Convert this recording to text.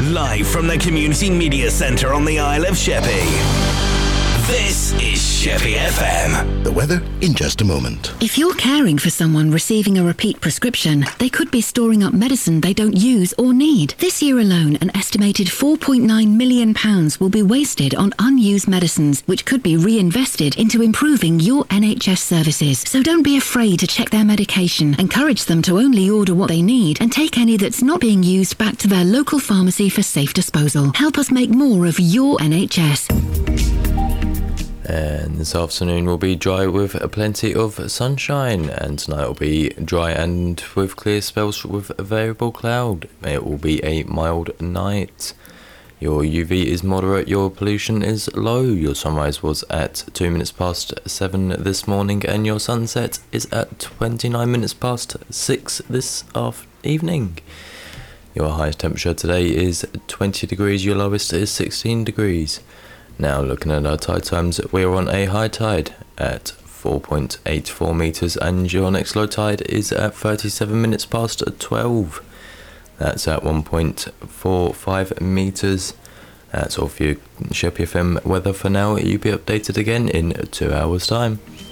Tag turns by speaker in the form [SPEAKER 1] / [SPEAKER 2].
[SPEAKER 1] Live from the Community Media Centre on the Isle of Sheppey. This is Sheppey FM.
[SPEAKER 2] The weather in just a moment.
[SPEAKER 3] If you're caring for someone receiving a repeat prescription, they could be storing up medicine they don't use or need. This year alone, an estimated £4.9 million will be wasted on unused medicines, which could be reinvested into improving your NHS services. So don't be afraid to check their medication. Encourage them to only order what they need and take any that's not being used back to their local pharmacy for safe disposal. Help us make more of your NHS.
[SPEAKER 4] And this afternoon will be dry with plenty of sunshine, and tonight will be dry and with clear spells with variable cloud. It will be a mild night. Your UV is moderate, your pollution is low. Your sunrise was at 2 minutes past 7 this morning, and your sunset is at 29 minutes past 6 this evening. Your highest temperature today is 20 degrees, your lowest is 16 degrees. Now looking at our tide times, we are on a high tide at 4.84 metres, and your next low tide is at 37 minutes past 12. That's at 1.45 metres. That's all for you, Sheppey FM weather for now. You'll be updated again in 2 hours' time.